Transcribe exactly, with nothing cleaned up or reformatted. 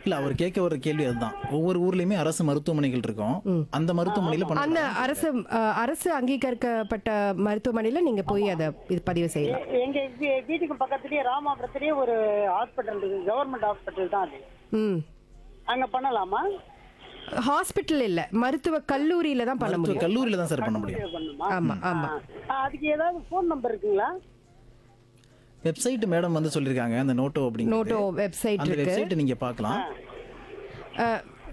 இல்ல அவர் கேட்க வர கேள்வி அதுதான். ஒவ்வொரு ஊர்லயுமே அரசு மருத்துவமனைகள் இருக்கும். அந்த மருத்துவமனையில பண்ண அந்த அரசு அஹ், அரசு அங்கீகரிக்கப்பட்ட மருத்துவமனையில நீங்க போய் அதை இது பதிவு செய்யலாம். எ- எங்க வீ- வீட்டுக்கு பக்கத்துலயே ராமாபுரத்துலயே ஒரு ஹாஸ்பிட்டல் இருக்கு, கவர்மெண்ட் ஹாஸ்பிட்டல் தான் அது. ம் அங்க பண்ணலாமா? ஹாஸ்பிட்டல் இல்ல, மருத்துவ கல்லூரியில தான் பண்ண மருத்துவ முடியும். கல்லூரியில தான் சார் பண்ண முடியும். இது பண்ணுமா? ஆமா ஆமா. ஆ, அதுக்கு ஏதாவது ஃபோன் நம்பர் இருக்குங்களா? வெப்சைட் மேடம் வந்து சொல்லிருக்காங்க, அந்த நோட்டோ அப்படிங்கிறது. நோட்டோ வெப்சைட் அந்த இருக்கு. வெப்சைட் நீங்க பார்க்கலாம். அஹ்,